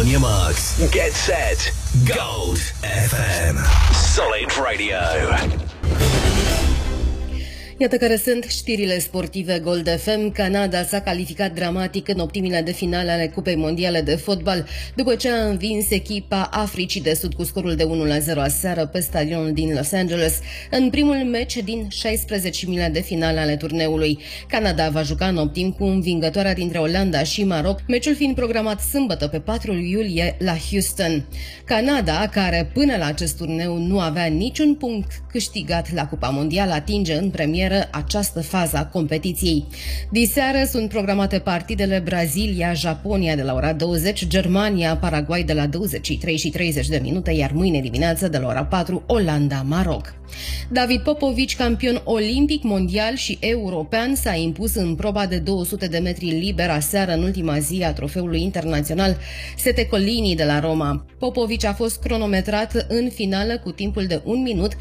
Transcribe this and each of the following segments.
On your marks, get set, Gold FM. Solid Radio. Iată care sunt știrile sportive Gold FM. Canada s-a calificat dramatic în optimile de finale ale Cupei Mondiale de Fotbal, după ce a învins echipa Africii de Sud cu scorul de 1-0 aseară pe stadionul din Los Angeles, în primul meci din 16 de finale ale turneului. Canada va juca în optim cu învingătoarea dintre Olanda și Maroc, meciul fiind programat sâmbătă pe 4 iulie la Houston. Canada, care până la acest turneu nu avea niciun punct câștigat la Cupa Mondială, atinge în premieră această fază a competiției. Diseară sunt programate partidele Brazilia-Japonia de la ora 20, Germania-Paraguay de la 23:30, iar mâine dimineață de la ora 4, Olanda-Maroc. David Popovici, campion olimpic, mondial și european, s-a impus în proba de 200 de metri liber aseară în ultima zi a trofeului internațional Sete Collini de la Roma. Popovici a fost cronometrat în finală cu timpul de 1 minut,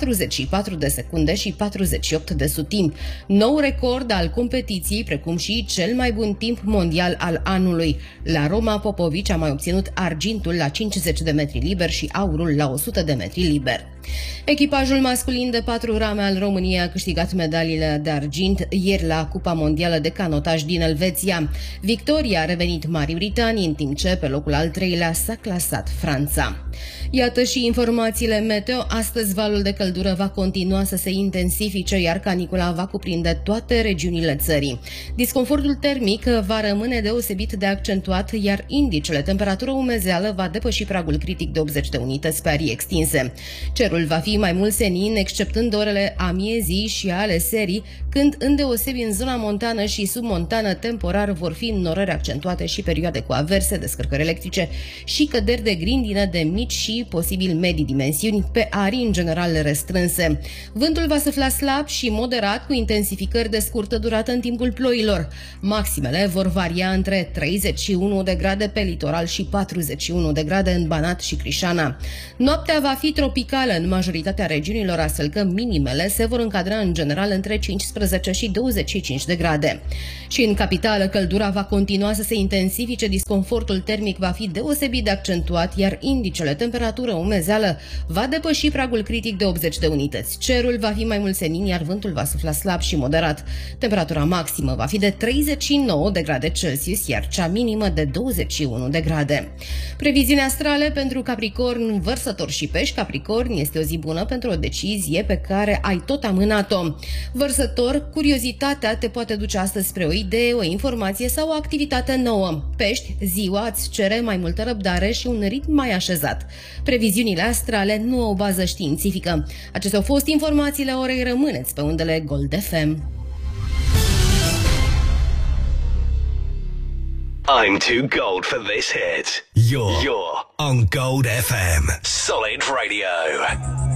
44 de secunde și 48 de subtimp. Nou record al competiției, precum și cel mai bun timp mondial al anului. La Roma, Popovici a mai obținut argintul la 50 de metri liber și aurul la 100 de metri liber. Echipajul masculin de 4 rame al României a câștigat medaliile de argint ieri la Cupa Mondială de Canotaj din Elveția. Victoria a revenit Marii Britanii, în timp ce pe locul al 3-lea s-a clasat Franța. Iată și informațiile meteo. Astăzi valul de căldură va continua să se intensifice, iar canicula va cuprinde toate regiunile țării. Disconfortul termic va rămâne deosebit de accentuat, iar indicele temperatură umezeală va depăși pragul critic de 80 de unități pe arii extinse. Cerul va fi mai mult senin, exceptând orele amiezii și ale serii, când îndeosebi în zona montană și submontană temporar vor fi înnorări accentuate și perioade cu averse, descărcări electrice și căderi de grindină de mici și posibil medii dimensiuni pe arii în general restrânse. Vântul va sufla slab și moderat, cu intensificări de scurtă durată în timpul ploilor. Maximele vor varia între 31 de grade pe litoral și 41 de grade în Banat și Crișana. Noaptea va fi tropicală în majoritatea regiunilor, astfel că minimele se vor încadra în general între 15 și 25 de grade. Și în capitală, căldura va continua să se intensifice, disconfortul termic va fi deosebit de accentuat, iar indicele temperatură umezeală va depăși pragul critic de 80 de unități. Cerul va fi mai mult senin, iar vântul va sufla slab și moderat. Temperatura maximă va fi de 39 de grade Celsius, iar cea minimă de 21 de grade. Previziuni astrale pentru Capricorn, Vărsător și Pești. Capricorn, este o zi bună pentru o decizie pe care ai tot amânat-o. Vărsător, curiozitatea te poate duce astăzi spre o idee, o informație sau o activitate nouă. Pești, ziua îți cere mai multă răbdare și un ritm mai așezat. Previziunile astrale nu au o bază științifică. Acestea au fost informațiile orei. Rămâneți pe undele Gold FM. I'm too gold for this hit. You're on Gold FM. Solid Radio.